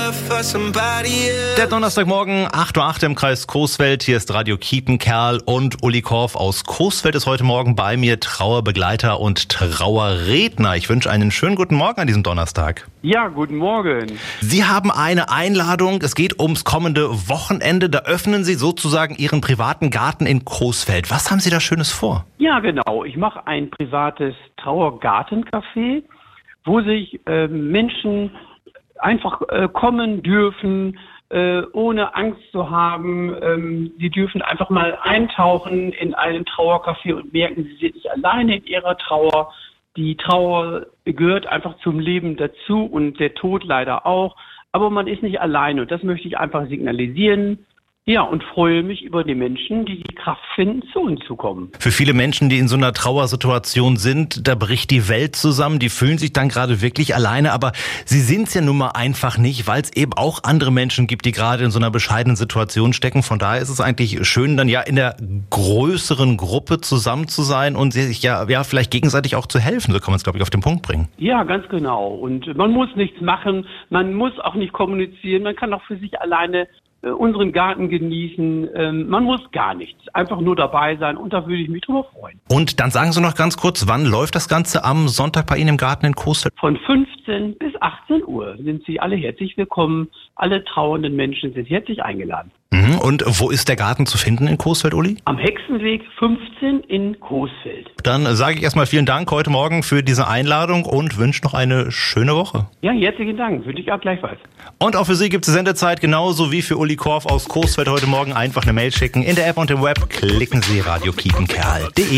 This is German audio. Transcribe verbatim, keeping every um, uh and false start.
Der Donnerstagmorgen, acht Uhr acht im Kreis Coesfeld. Hier ist Radio Kiepenkerl und Uli Korf aus Coesfeld ist heute Morgen bei mir, Trauerbegleiter und Trauerredner. Ich wünsche einen schönen guten Morgen an diesem Donnerstag. Ja, guten Morgen. Sie haben eine Einladung. Es geht ums kommende Wochenende. Da öffnen Sie sozusagen Ihren privaten Garten in Coesfeld. Was haben Sie da Schönes vor? Ja, genau. Ich mache ein privates Trauergartencafé, wo sich äh, Menschen einfach äh, kommen dürfen, äh, ohne Angst zu haben. Ähm, sie dürfen einfach mal eintauchen in einen Trauercafé und merken, sie sind nicht alleine in ihrer Trauer. Die Trauer gehört einfach zum Leben dazu und der Tod leider auch. Aber man ist nicht alleine und das möchte ich einfach signalisieren. Ja, und freue mich über die Menschen, die die Kraft finden, zu uns zu kommen. Für viele Menschen, die in so einer Trauersituation sind, da bricht die Welt zusammen, die fühlen sich dann gerade wirklich alleine, aber sie sind es ja nun mal einfach nicht, weil es eben auch andere Menschen gibt, die gerade in so einer bescheidenen Situation stecken. Von daher ist es eigentlich schön, dann ja in der größeren Gruppe zusammen zu sein und sich ja, ja vielleicht gegenseitig auch zu helfen. So kann man es, glaube ich, auf den Punkt bringen. Ja, ganz genau. Und man muss nichts machen, man muss auch nicht kommunizieren, man kann auch für sich alleine unseren Garten genießen. Ähm, man muss gar nichts. Einfach nur dabei sein und da würde ich mich drüber freuen. Und dann sagen Sie noch ganz kurz, wann läuft das Ganze am Sonntag bei Ihnen im Garten in Coesfeld? Von fünfzehn bis achtzehn Uhr sind Sie alle herzlich willkommen. Alle trauernden Menschen sind herzlich eingeladen. Mhm. Und wo ist der Garten zu finden in Coesfeld, Uli? Am Hexenweg fünfzehn in Coesfeld. Dann sage ich erstmal vielen Dank heute Morgen für diese Einladung und wünsche noch eine schöne Woche. Ja, herzlichen Dank. Wünsche ich auch gleichfalls. Und auch für Sie gibt es Sendezeit, genauso wie für Uli Korf aus Coesfeld heute Morgen. Einfach eine Mail schicken. In der App und im Web klicken Sie radio kiepenkerl punkt de.